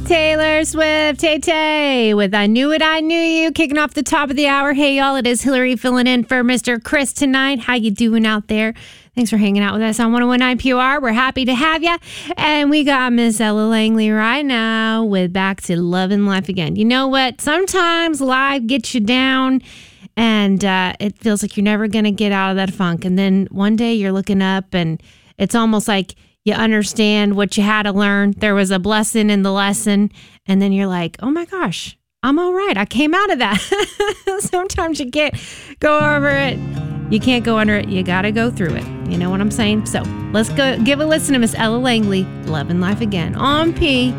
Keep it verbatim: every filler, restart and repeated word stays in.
Taylor Swift, Tay Tay, with I Knew It, I Knew You, kicking off the top of the hour. Hey, y'all, it is Hillary filling in for Mister Chris tonight. How you doing out there? Thanks for hanging out with us on one oh one point nine P U R. We're happy to have you. And we got Miss Ella Langley right now with Back to Loving Life Again. You know what? Sometimes life gets you down and uh, it feels like you're never going to get out of that funk. And then one day you're looking up and it's almost like you understand what you had to learn. There was a blessing in the lesson. And then you're like, oh my gosh, I'm all right. I came out of that. Sometimes you can't go over it. You can't go under it. You got to go through it. You know what I'm saying? So let's go give a listen to Miss Ella Langley, Loving Life Again on P.